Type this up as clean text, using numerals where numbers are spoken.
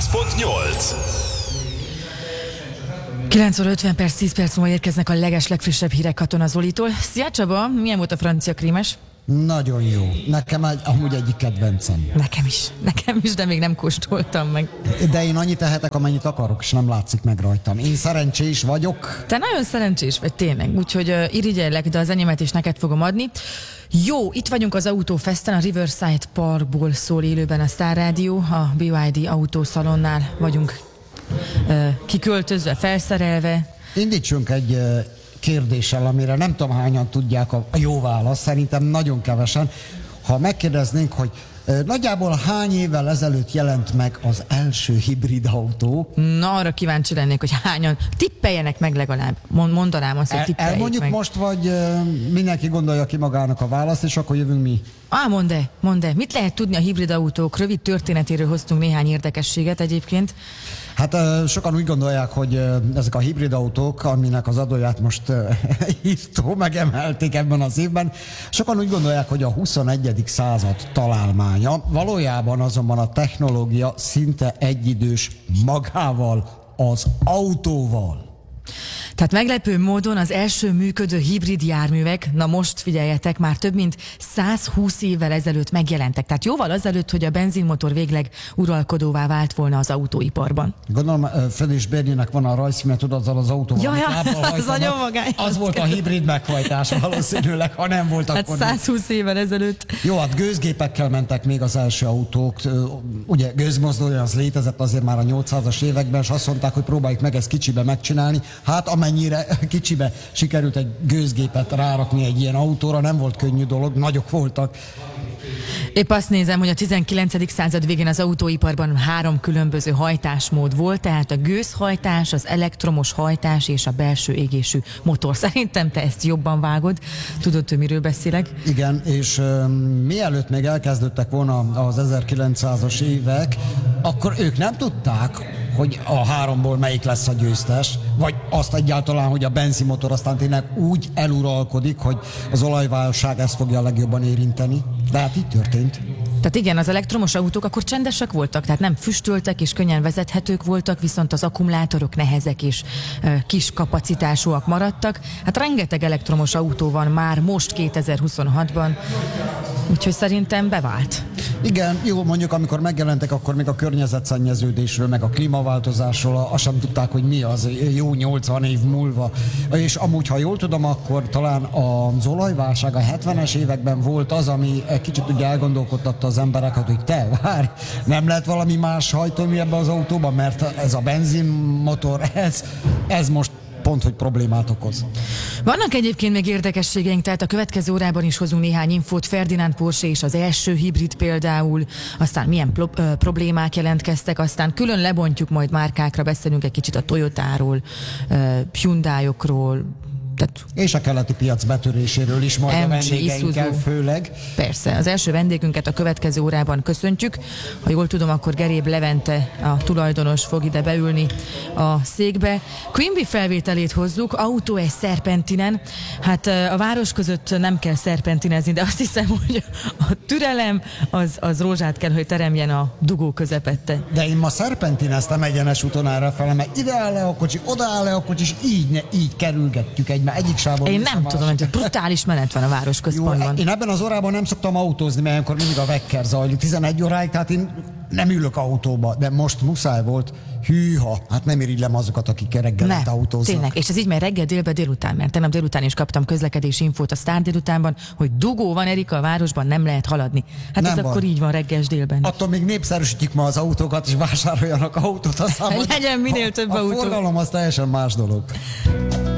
100.8 9 óra 50 perc, 10 perc múlva érkeznek a legfrissebb hírek Katona Zolitól. Szia Csaba, milyen volt a francia krímes? Nagyon jó. Nekem amúgy egyik kedvencem. Nekem is, de még nem kóstoltam meg. De én annyit tehetek, amennyit akarok, és nem látszik meg rajtam. Én szerencsés vagyok. Te nagyon szerencsés vagy, tényleg. Úgyhogy irigyellek, de az enyémet is neked fogom adni. Jó, itt vagyunk az Autófesten, a Riverside Parkból szól élőben a Star Rádió, a BYD autószalonnál vagyunk kiköltözve, felszerelve. Indítsunk egy kérdéssel, amire nem tudom hányan tudják a jó választ, szerintem nagyon kevesen. Ha megkérdeznénk, hogy nagyjából hány évvel ezelőtt jelent meg az első hibrid autó? Na, arra kíváncsi lennék, hogy hányan tippeljenek meg legalább. Mondanám azt, hogy tippeljék elmondjuk meg. most, vagy mindenki gondolja ki magának a választ, és akkor jövünk mi? Mondd el. Mit lehet tudni a hibrid autók rövid történetéről? Hoztunk néhány érdekességet egyébként. Hát sokan úgy gondolják, hogy ezek a hibrid autók, aminek az adóját most írtó megemelték ebben az évben, sokan úgy gondolják, hogy a 21. század találmánya, valójában azonban a technológia szinte egyidős magával, az autóval. Tehát meglepő módon az első működő hibrid járművek, na most figyeljetek, már több mint 120 évvel ezelőtt megjelentek. Tehát jóval azelőtt, hogy a benzinmotor végleg uralkodóvá vált volna az autóiparban. Gondolom, Fred és Berninek van a rajzfilme, tudod, azzal az autóval, az nagyon magány. Az volt a hibrid meghajtás valószínűleg, ha nem volt hát akkor. 120 évvel ezelőtt. Jó, hát gőzgépekkel mentek még az első autók. Ugye gőzmozduló az létezett azért már a 800-as években, és azt mondták, hogy próbáljuk meg ezt kicsibe megcsinálni. Hát amennyire kicsibe sikerült egy gőzgépet rárakni egy ilyen autóra, nem volt könnyű dolog, nagyok voltak. Épp azt nézem, hogy a 19. század végén az autóiparban 3 különböző hajtásmód volt, tehát a gőzhajtás, az elektromos hajtás és a belső égésű motor. Szerintem te ezt jobban vágod, tudod, hogy miről beszélek? Igen, és mielőtt még elkezdődtek volna az 1900-as évek, akkor ők nem tudták, hogy a 3-ból melyik lesz a győztes, vagy azt egyáltalán, hogy a benzinmotor aztán tényleg úgy eluralkodik, hogy az olajválság ezt fogja a legjobban érinteni. De hát így történt. Tehát igen, az elektromos autók akkor csendesek voltak, tehát nem füstöltek és könnyen vezethetők voltak, viszont az akkumulátorok nehezek és kis kapacitásúak maradtak. Hát rengeteg elektromos autó van már most 2026-ban, úgyhogy szerintem bevált. Igen, jó, mondjuk amikor megjelentek, akkor még a környezetszennyeződésről, meg a klímaváltozásról azt sem tudták, hogy mi az jó 80 év múlva. És amúgy, ha jól tudom, akkor talán az olajválság a 70-es években volt az, ami kicsit ugye elgondolkodtatta az embereket, hogy te, várj, nem lehet valami más hajtómű ebbe az autóban, mert ez a benzinmotor, ez most pont, hogy problémát okoz. Vannak egyébként még érdekességeink, tehát a következő órában is hozunk néhány infót. Ferdinand Porsche és az első hibrid például, aztán milyen problémák jelentkeztek, aztán külön lebontjuk, majd márkákra beszélünk egy kicsit a Toyotáról, Hyundaiokról, és a keleti piac betöréséről is, majd MG, a vendégeinkkel főleg. Persze, az első vendégünket a következő órában köszöntjük. Ha jól tudom, akkor Geréb Levente, a tulajdonos fog ide beülni a székbe. Quimby felvételét hozzuk, autó egy szerpentinen. Hát a város között nem kell szerpentinezni, de azt hiszem, hogy a türelem az rózsát kell, hogy teremjen a dugó közepette. De én ma szerpentineztem egyenes úton arrafele, mert ide áll le a kocsi, oda áll le a kocsi, és így kerülgettük egymást. Egyik sávon. Én nem tudom, hogy brutális menet van a városközpontban. Én ebben az órában nem szoktam autózni, mert olyankor mindig a vekker zajlik 11 óráig, tehát én nem ülök autóba, de most muszáj volt. Hűha, hát nem irigylem azokat, akik reggelet autóznak. Tényleg, és ez így megy reggel, délután, mert tegnap délután is kaptam közlekedési infót a Sztár délutánban, hogy dugó van, Erika, a városban, nem lehet haladni. Hát nem ez van. Akkor így van reggel délben. Attól még népszerűsítjük ma az autókat, és vásároljanak autót, aztán legyen minél több autó. A forgalom az teljesen más dolog.